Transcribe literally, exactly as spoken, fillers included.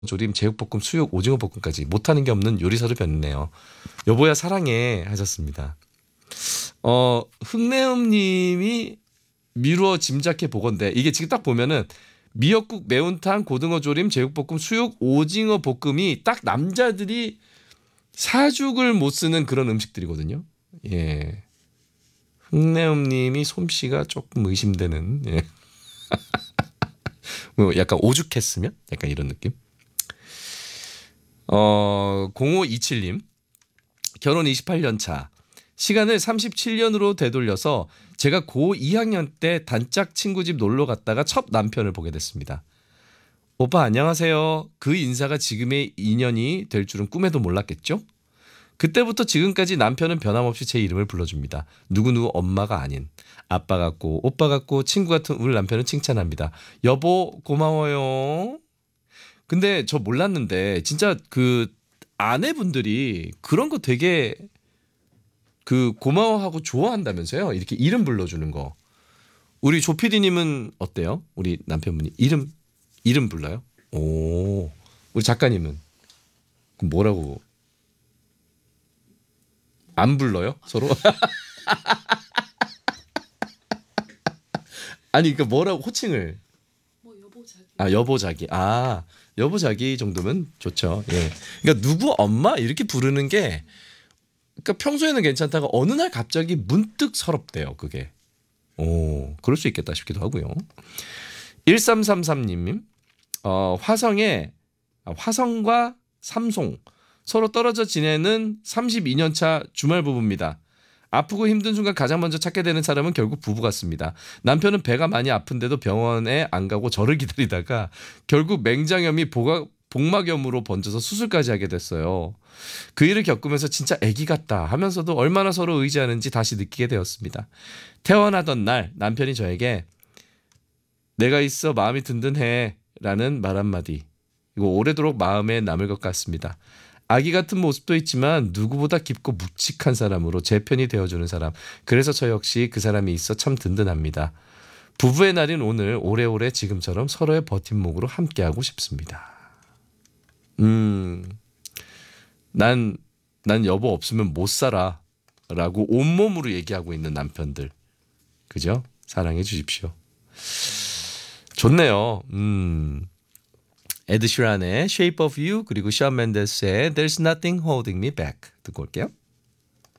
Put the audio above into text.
조림, 제육볶음, 수육, 오징어 볶음까지 못하는 게 없는 요리사로 변했네요. 여보야 사랑해 하셨습니다. 어 흑내음님이 미루어 짐작해 보건대 이게 지금 딱 보면은 미역국, 매운탕, 고등어 조림, 제육볶음, 수육, 오징어 볶음이 딱 남자들이 사죽을 못 쓰는 그런 음식들이거든요. 예. 흑내음님이 솜씨가 조금 의심되는. 예. 뭐 약간 오죽했으면 약간 이런 느낌. 어 공오이칠님 결혼 이십팔 년 차. 시간을 삼십칠 년으로 되돌려서 제가 고이 학년 때 단짝 친구 집 놀러 갔다가 첫 남편을 보게 됐습니다. 오빠 안녕하세요. 그 인사가 지금의 인연이 될 줄은 꿈에도 몰랐겠죠? 그때부터 지금까지 남편은 변함없이 제 이름을 불러줍니다. 누구누구 엄마가 아닌 아빠 같고 오빠 같고 친구 같은 우리 남편은 칭찬합니다. 여보 고마워요. 근데 저 몰랐는데 진짜 그 아내분들이 그런 거 되게 그 고마워하고 좋아한다면서요. 이렇게 이름 불러주는 거. 우리 조피디님은 어때요? 우리 남편분이 이름 이름 불러요? 오, 우리 작가님은 그럼 뭐라고 안 불러요? 서로? 아니 그 뭐라고 호칭을? 뭐 여보 자기. 아 여보 자기. 아 여보 자기 정도면 좋죠. 예. 그러니까 누구 엄마 이렇게 부르는 게 그러니까 평소에는 괜찮다가 어느 날 갑자기 문득 서럽대요. 그게. 오, 그럴 수 있겠다 싶기도 하고요. 일삼삼삼님, 어, 화성에 아, 화성과 삼송 서로 떨어져 지내는 삼십이 년 차 주말 부부입니다. 아프고 힘든 순간 가장 먼저 찾게 되는 사람은 결국 부부 같습니다. 남편은 배가 많이 아픈데도 병원에 안 가고 저를 기다리다가 결국 맹장염이 보가, 복막염으로 번져서 수술까지 하게 됐어요. 그 일을 겪으면서 진짜 애기 같다 하면서도 얼마나 서로 의지하는지 다시 느끼게 되었습니다. 태어나던 날 남편이 저에게 내가 있어 마음이 든든해 라는 말 한마디. 이거 오래도록 마음에 남을 것 같습니다. 아기 같은 모습도 있지만 누구보다 깊고 묵직한 사람으로 제 편이 되어주는 사람. 그래서 저 역시 그 사람이 있어 참 든든합니다. 부부의 날인 오늘 오래오래 지금처럼 서로의 버팀목으로 함께하고 싶습니다. 음, 난, 난 여보 없으면 못 살아 라고 온몸으로 얘기하고 있는 남편들. 그죠? 사랑해 주십시오. 좋네요. 음. 에드 시란의 Shape of You 그리고 션 맨데스의 There's Nothing Holding Me Back 듣고 올게요.